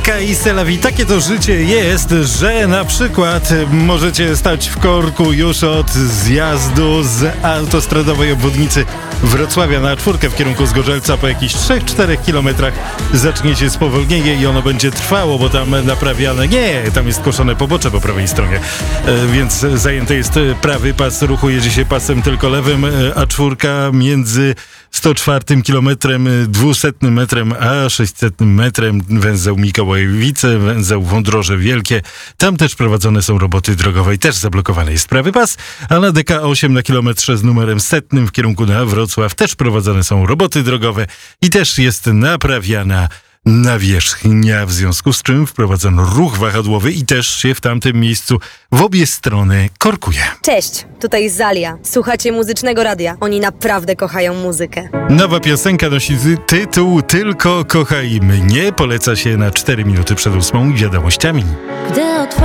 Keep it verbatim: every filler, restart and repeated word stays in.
Deka i Selawi. Takie to życie jest, że na przykład możecie stać w korku już od zjazdu z autostradowej obwodnicy Wrocławia na czwórkę w kierunku Zgorzelca. Po jakichś trzech czterech kilometrach zaczniecie spowolnienie i ono będzie trwało, bo tam naprawiane, nie, tam jest koszone pobocze po prawej stronie, e, więc zajęty jest prawy pas ruchu, jedzie się pasem tylko lewym, a czwórka między sto czwartym kilometrem, dwusetnym metrem a sześćsetnym metrem, węzeł Mikołajowice, węzeł Wądroże Wielkie. Tam też prowadzone są roboty drogowe i też zablokowany jest prawy pas, a na D K osiem na kilometrze z numerem setnym w kierunku na Wrocław też prowadzone są roboty drogowe i też jest naprawiana nawierzchnia, w związku z czym wprowadzono ruch wahadłowy i też się w tamtym miejscu w obie strony korkuje. Cześć, tutaj Zalia. Słuchacie Muzycznego Radia. Oni naprawdę kochają muzykę. Nowa piosenka nosi tytuł Tylko kochaj mnie. Poleca się na cztery minuty przed ósmą wiadomościami. Gdy